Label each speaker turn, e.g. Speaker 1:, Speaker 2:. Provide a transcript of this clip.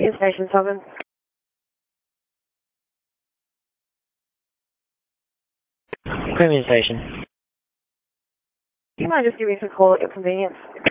Speaker 1: Union Station 7.
Speaker 2: Premium Station.
Speaker 1: Do you mind just giving us a call at your convenience?